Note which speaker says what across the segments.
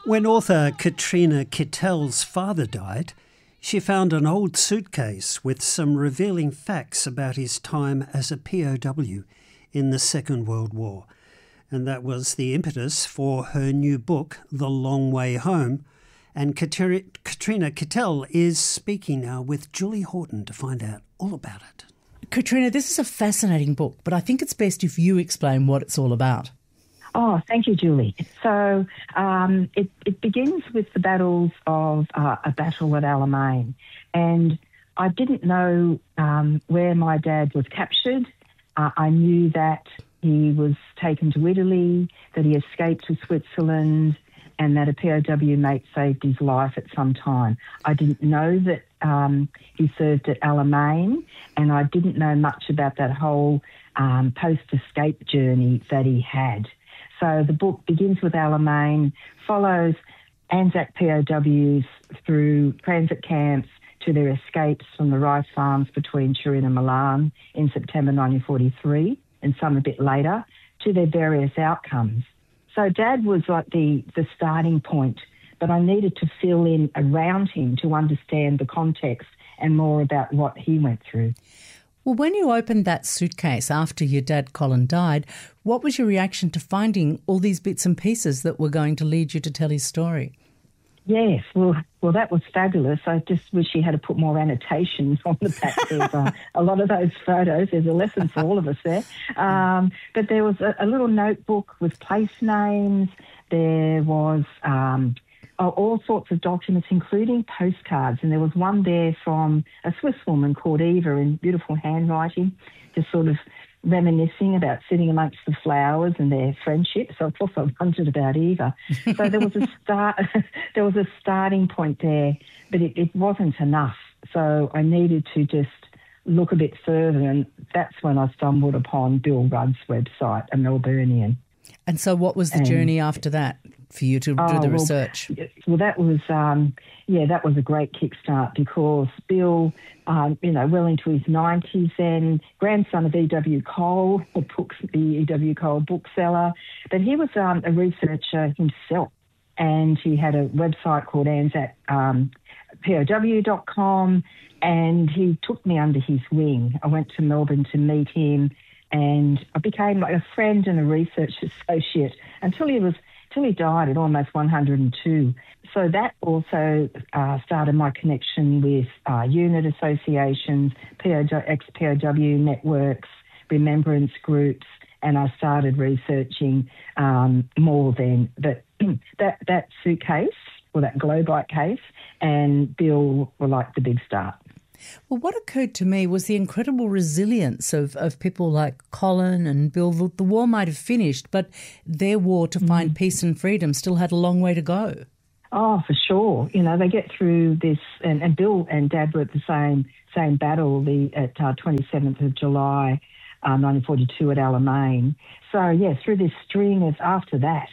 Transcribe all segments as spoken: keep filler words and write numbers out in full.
Speaker 1: When author Katrina Kittell's father died, she found an old suitcase with some revealing facts about his time as a P O W in the Second World War. And that was the impetus for her new book, The Long Way Home. And Katri- Katrina Kittell is speaking now with Julie Horton to find out all about it.
Speaker 2: Katrina, this is a fascinating book, but I think it's best if you explain what it's all about.
Speaker 3: Oh, thank you, Julie. So um, it, it begins with the battles of uh, a battle at Alamein. And I didn't know um, where my dad was captured. Uh, I knew that he was taken to Italy, that he escaped to Switzerland, and that a P O W mate saved his life at some time. I didn't know that um, he served at Alamein, and I didn't know much about that whole um, post-escape journey that he had. So the book begins with Alamein, follows Anzac P O Ws through transit camps to their escapes from the rice farms between Turin and Milan in September nineteen forty-three, and some a bit later, to their various outcomes. So Dad was like the, the starting point, but I needed to fill in around him to understand the context and more about what he went through.
Speaker 2: Well, when you opened that suitcase after your dad, Colin, died, what was your reaction to finding all these bits and pieces that were going to lead you to tell his story?
Speaker 3: Yes, well, well, that was fabulous. I just wish he had to put more annotations on the back of uh, a lot of those photos. There's a lesson for all of us there. Um, but there was a, a little notebook with place names. There was um, all sorts of documents, including postcards. And there was one there from a Swiss woman called Eva in beautiful handwriting, just sort of reminiscing about sitting amongst the flowers and their friendship. So of course I wondered about Eva. So there was a start. There was a starting point there, but it, it wasn't enough. So I needed to just look a bit further, and that's when I stumbled upon Bill Rudd's website, A Melburnian.
Speaker 2: And so what was the and, journey after that for you to
Speaker 3: oh,
Speaker 2: do the
Speaker 3: well,
Speaker 2: research?
Speaker 3: Well, that was, um, yeah, that was a great kickstart because Bill, um, you know, well into his nineties then, grandson of E W Cole, the, books, the E W Cole bookseller, but he was um, a researcher himself, and he had a website called Anzac um, P O W dot com, and he took me under his wing. I went to Melbourne to meet him, and I became like a friend and a research associate until he was until he died at almost one hundred two. So that also uh, started my connection with uh, unit associations, P O W, ex-P O W networks, remembrance groups, and I started researching um, more then. But that that suitcase, or that Globite case, and Bill were like the big start.
Speaker 2: Well, what occurred to me was the incredible resilience of, of people like Colin and Bill. The, the war might have finished, but their war to find mm. peace and freedom still had a long way to go.
Speaker 3: Oh, for sure. You know, they get through this, and, and Bill and Dad were at the same same battle the at uh, twenty-seventh of July, uh, nineteen forty-two at Alamein. So, yeah, through this string of after that,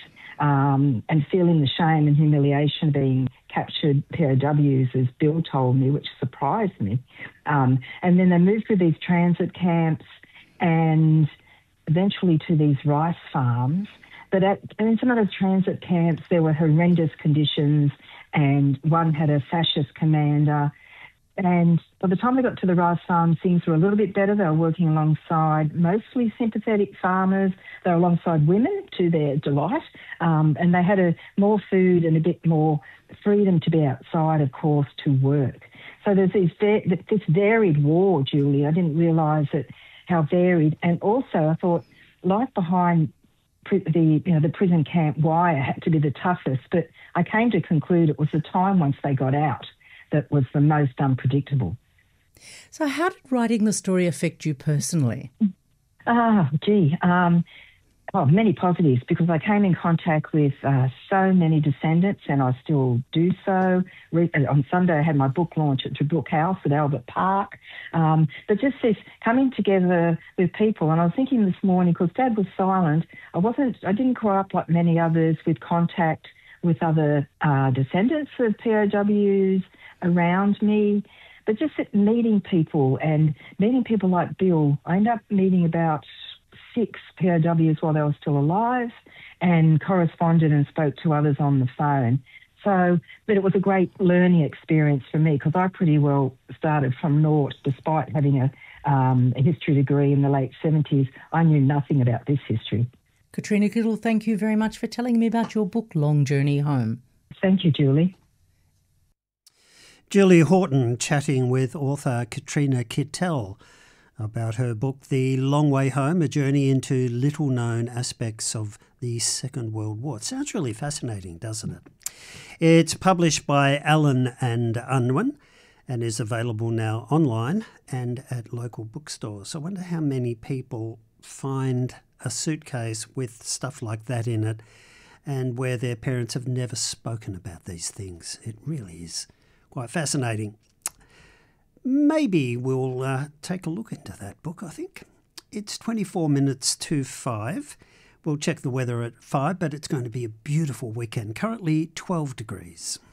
Speaker 3: um, and feeling the shame and humiliation of being captured P O Ws, as Bill told me, which surprised me. Um, and then they moved through these transit camps and eventually to these rice farms. But at, in some of those transit camps, there were horrendous conditions, and one had a fascist commander. And by the time they got to the rice farms, things were a little bit better. They were working alongside mostly sympathetic farmers. They were alongside women, to their delight. Um, and they had a, more food and a bit more freedom to be outside, of course, to work. So there's these, this varied war, Julie. I didn't realise that how varied. And also I thought life behind the you know the prison camp wire had to be the toughest. But I came to conclude it was the time once they got out that was the most unpredictable.
Speaker 2: So how did writing the story affect you personally?
Speaker 3: Ah, gee, um, oh, many positives, because I came in contact with uh, so many descendants, and I still do so. Re- on Sunday I had my book launch at Dubrooke House at Albert Park. Um, but just this coming together with people, and I was thinking this morning, because Dad was silent, I wasn't, I didn't grow up like many others with contact with other uh, descendants of P O Ws around me, but just meeting people and meeting people like Bill. I ended up meeting about six P O Ws while they were still alive and corresponded and spoke to others on the phone. So, but it was a great learning experience for me because I pretty well started from naught despite having a, um, a history degree in the late seventies. I knew nothing about this history.
Speaker 2: Katrina Kittle, thank you very much for telling me about your book, Long Journey Home.
Speaker 3: Thank you, Julie.
Speaker 1: Julie Horton chatting with author Katrina Kittel about her book, The Long Way Home, A Journey into Little-Known Aspects of the Second World War. It sounds really fascinating, doesn't it? It's published by Allen and Unwin and is available now online and at local bookstores. I wonder how many people find a suitcase with stuff like that in it and where their parents have never spoken about these things. It really is quite fascinating. Maybe we'll uh, take a look into that book, I think. It's twenty-four minutes to five. We'll check the weather at five, but it's going to be a beautiful weekend. Currently twelve degrees.